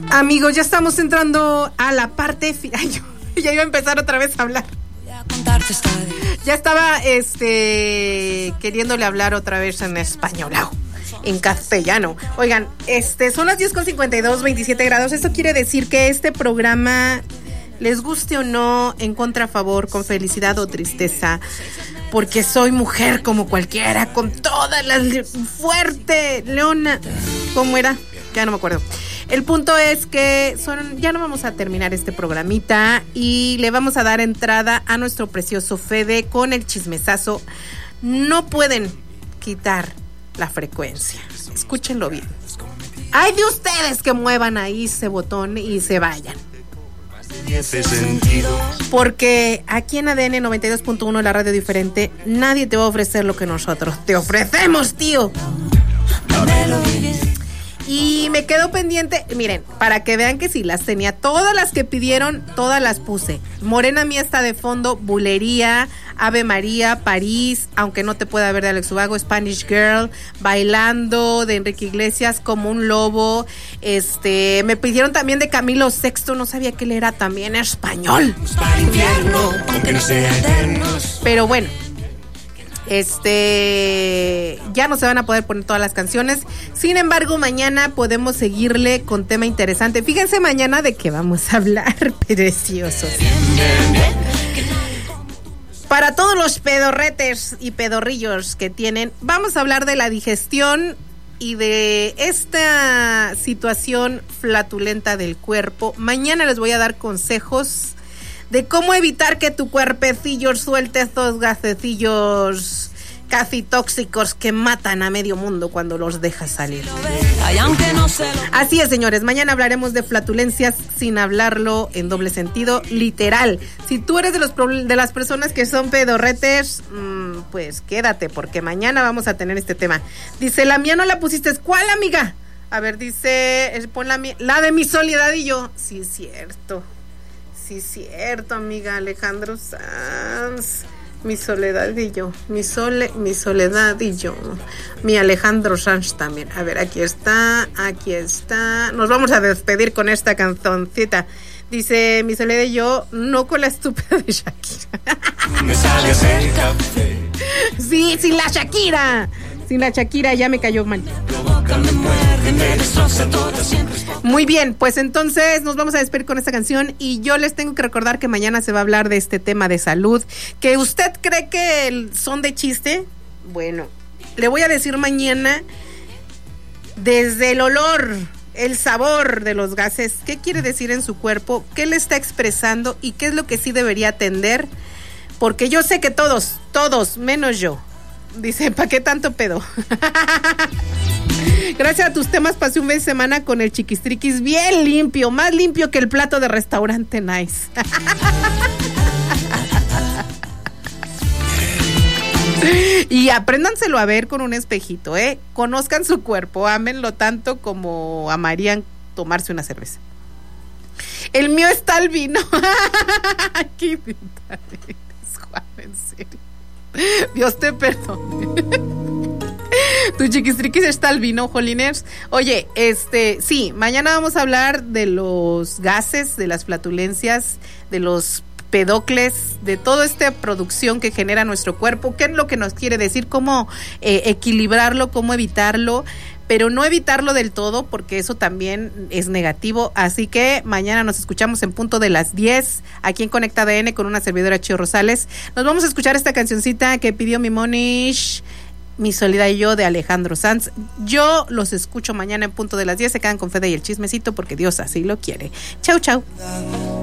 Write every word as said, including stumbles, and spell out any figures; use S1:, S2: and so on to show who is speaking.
S1: Amigos, ya estamos entrando a la parte final. Ya iba a empezar otra vez a hablar. Ya estaba este queriéndole hablar otra vez en español, en castellano. Oigan, este son las diez con cincuenta y dos, veintisiete grados. Esto quiere decir que este programa, les guste o no, en contra, a favor, con felicidad o tristeza, porque soy mujer como cualquiera, con todas las fuerte, leona, ¿cómo era? Ya no me acuerdo. El punto es que son, ya no vamos a terminar este programita y le vamos a dar entrada a nuestro precioso Fede con el chismesazo. No pueden quitar la frecuencia. Escúchenlo bien. Hay de ustedes que muevan ahí ese botón y se vayan. Porque aquí en A D N noventa y dos punto uno, la radio diferente, nadie te va a ofrecer lo que nosotros te ofrecemos, tío. Y me quedo pendiente, miren, para que vean que sí, las tenía, todas las que pidieron, todas las puse. Morena Mía está de fondo, Bulería, Ave María, París, aunque no te pueda ver de Alex Ubago, Spanish Girl, Bailando, de Enrique Iglesias, Como un Lobo, este, me pidieron también de Camilo Sexto, no sabía que él era también español. Pero bueno. Este, ya no se van a poder poner todas las canciones. Sin embargo, mañana podemos seguirle con tema interesante. Fíjense mañana de qué vamos a hablar, preciosos. Para todos los pedorretes y pedorrillos que tienen, vamos a hablar de la digestión y de esta situación flatulenta del cuerpo. Mañana les voy a dar consejos de cómo evitar que tu cuerpecillo suelte estos gasecillos casi tóxicos que matan a medio mundo cuando los dejas salir. Así es, señores, mañana hablaremos de flatulencias sin hablarlo en doble sentido, literal. Si tú eres de los de las personas que son pedorretes, mmm, pues quédate, porque mañana vamos a tener este tema. Dice, la mía no la pusiste, ¿cuál, amiga? A ver, dice, pon la mía, la de Mi Soledad y Yo. Sí, es cierto. Sí, cierto, amiga Alejandro Sanz. Mi Soledad y Yo. Mi sole, mi soledad y yo. Mi Alejandro Sanz también. A ver, aquí está, aquí está. Nos vamos a despedir con esta canzoncita. Dice, Mi Soledad y Yo, no con la estúpida de Shakira. Me sale a hacer café. Sí, sin la Shakira. Sin la Shakira ya me cayó mal. Muy bien, pues entonces nos vamos a despedir con esta canción y yo les tengo que recordar que mañana se va a hablar de este tema de salud, que usted cree que son de chiste. Bueno, le voy a decir mañana desde el olor, el sabor de los gases, qué quiere decir en su cuerpo, qué le está expresando y qué es lo que sí debería atender, porque yo sé que todos, todos, menos yo. Dice, ¿para qué tanto pedo? Gracias a tus temas pasé un mes de semana con el chiquistriquis bien limpio, más limpio que el plato de restaurante Nice. Y apréndanselo a ver con un espejito, ¿eh? Conozcan su cuerpo, ámenlo tanto como amarían tomarse una cerveza. El mío está al vino. Qué Juan, en serio. Dios te perdone. Tu chiquistriquis está al vino, Joliners. Oye, este, sí, mañana vamos a hablar de los gases, de las flatulencias, de los pedocles, de toda esta producción que genera nuestro cuerpo, qué es lo que nos quiere decir, cómo eh, equilibrarlo, cómo evitarlo, pero no evitarlo del todo, porque eso también es negativo. Así que mañana nos escuchamos en punto de las diez, aquí en Conecta A D N con una servidora Chio Rosales. Nos vamos a escuchar esta cancioncita que pidió mi Monish, Mi Soledad y Yo, de Alejandro Sanz. Yo los escucho mañana en punto de las diez, se quedan con Fede y el chismecito, porque Dios así lo quiere. Chau, chau.